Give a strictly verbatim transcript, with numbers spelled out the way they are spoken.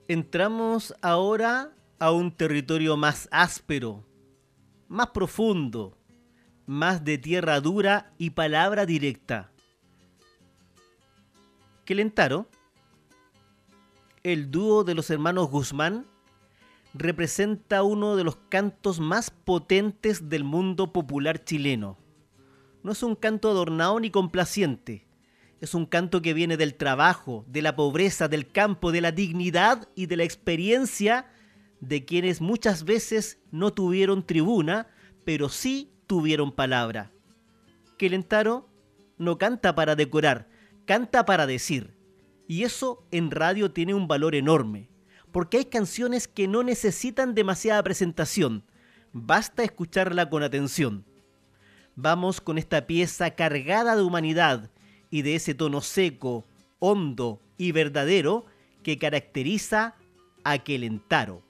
Entramos ahora a un territorio más áspero, más profundo, más de tierra dura y palabra directa. Kelentaro, el dúo de los hermanos Guzmán, representa uno de los cantos más potentes del mundo popular chileno. No es un canto adornado ni complaciente. Es un canto que viene del trabajo, de la pobreza, del campo, de la dignidad y de la experiencia de quienes muchas veces no tuvieron tribuna, pero sí tuvieron palabra. Kelentaro no canta para decorar, canta para decir. Y eso en radio tiene un valor enorme, porque hay canciones que no necesitan demasiada presentación, basta escucharla con atención. Vamos con esta pieza cargada de humanidad y de ese tono seco, hondo y verdadero que caracteriza a Kelentaro.